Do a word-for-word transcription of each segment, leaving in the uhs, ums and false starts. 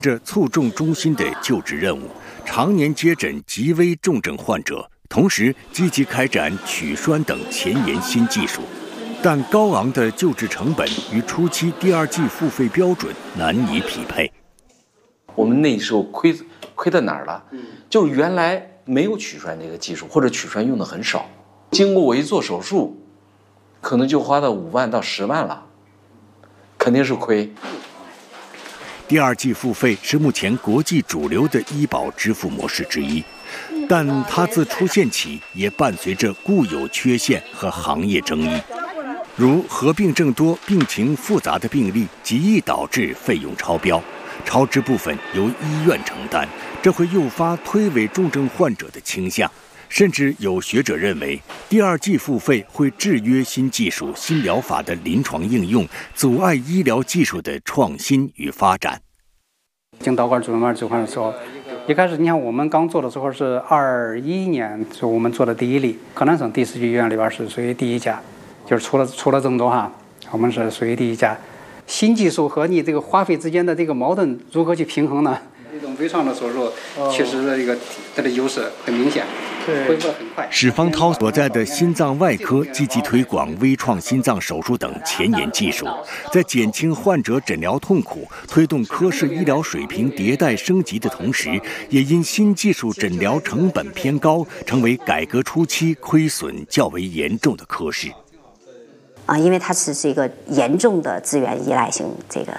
这卒中中心的救治任务，常年接诊极危重症患者，同时积极开展取栓等前沿新技术。但高昂的救治成本与初期第二剂付费标准难以匹配。 我们那时候亏亏在哪儿了？就是原来没有取栓这个技术，或者取栓用的很少。经过我一做手术，可能就花到五万到十万了，肯定是亏。 第二剂付费是目前国际主流的医保支付模式之一，但它自出现起也伴随着固有缺陷和行业争议，如合并症多、病情复杂的病例极易导致费用超标，超支部分由医院承担，这会诱发推诿重症患者的倾向。甚至有学者认为，第二剂付费会制约新技术、新疗法的临床应用，阻碍医疗技术的创新与发展。 经导管主动脉置换的时候，一开始你看我们刚做的时候是二一年，是我们做的第一例，河南省第四级医院里边是属于第一家，就是除了除了这么多哈，我们是属于第一家。新技术和你这个花费之间的这个矛盾如何去平衡呢？这种微创的手术确实的一个它的优势很明显。恢复很快。 史方涛所在的心脏外科积极推广微创心脏手术等前沿技术，在减轻患者诊疗痛苦、推动科室医疗水平迭代升级的同时，也因新技术诊疗成本偏高，成为改革初期亏损较为严重的科室。 啊，因为它是是一个严重的资源依赖性这个，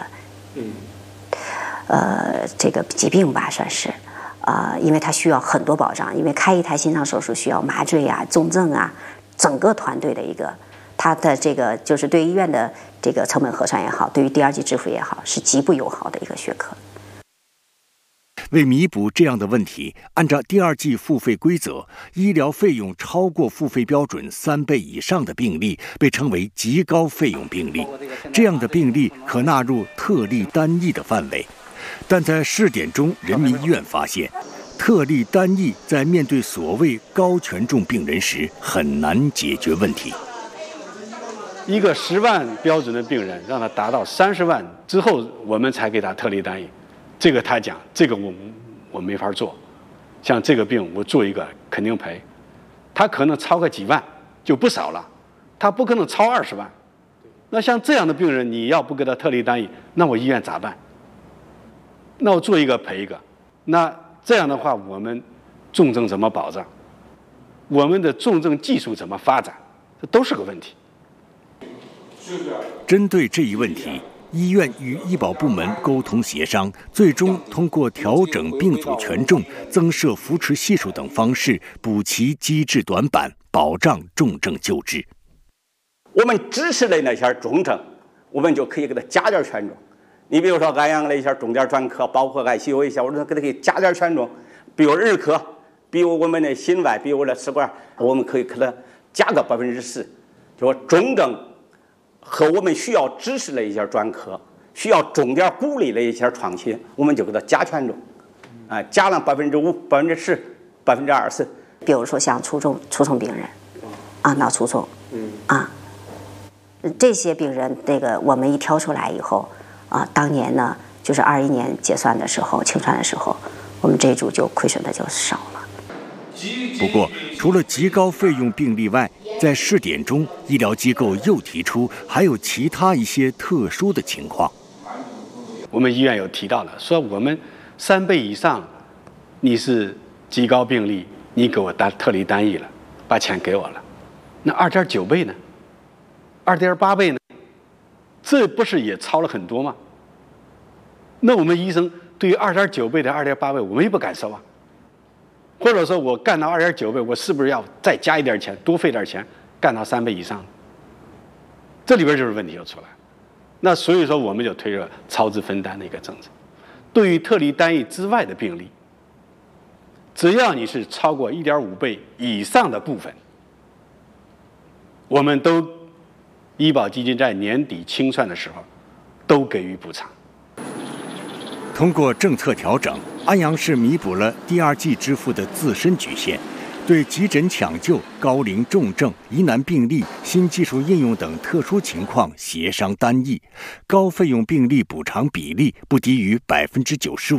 呃，这个疾病吧，算是。呃，因为它需要很多保障，因为开一台心脏手术需要麻醉啊、重症啊，整个团队的一个，它的这个就是对医院的这个成本核算也好，对于第二剂支付也好，是极不友好的一个学科。 为弥补这样的问题，按照第二剂付费规则，医疗费用超过付费标准三倍以上的病例被称为极高费用病例，这样的病例可纳入特例单一的范围。但在试点中，人民医院发现，特例单一在面对所谓高权重病人时很难解决问题。 一个十万标准的病人，让他达到三十万之后，我们才给他特例单一。这个他讲，这个我我没法做。像这个病，我做一个肯定赔。他可能超个几万就不少了，他不可能超二十万。那像这样的病人，你要不给他特例单一，那我医院咋办？那我做一个赔一个，那这样的话，我们重症怎么保障？我们的重症技术怎么发展？这都是个问题。 针对这一问题，医院与医保部门沟通协商，最终通过调整病组权重、增设扶持系数等方式，补齐机制短板，保障重症救治。 我们支持的那些重症，我们就可以给他加点权重。你比如说安阳的一些重点专科，包括 I C U 一些，我说给他可以加点权重，比如儿科，比如我们的心外，比如我的食管，我们可以给他加个百分之十，就说重症和我们需要支持的一些专科，需要重点鼓励的一些创新，我们就给他加权重，啊、呃，加了百分之五、百分之十、百分之二十。 比如说像卒中卒中病人，啊，脑卒中，啊，这些病人，这个我们一挑出来以后。啊，当年呢，就是二一年结算的时候，清算的时候，我们这一组就亏损的就少了。 不过，除了极高费用病例外，在试点中，医疗机构又提出还有其他一些特殊的情况。 我们医院有提到了，说我们三倍以上，你是极高病例，你给我单特例单一了，把钱给我了。那二点九倍呢？二点八倍呢？这不是也超了很多吗？那我们医生对于二点九倍的二点八倍，我们也不敢收啊。或者说我干到二点九倍，我是不是要再加一点钱，多费点钱，干到三倍以上？这里边就是问题就出来。那所以说，我们就推了超支分担的一个政策。对于特例单一之外的病例，只要你是超过一点五倍以上的部分，我们都。医保基金在年底清算的时候，都给予补偿。 通过政策调整，安阳市弥补了第二剂支付的自身局限，对急诊抢救、高龄重症、疑难病例、新技术应用等特殊情况协商单一，高费用病例补偿比例不低于百分之九十五。